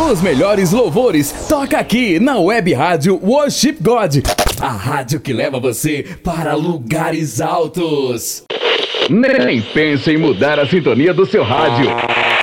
Os melhores louvores toca aqui na Web Rádio Worship God, a rádio que leva você para lugares altos. Nem pense em mudar a sintonia do seu rádio.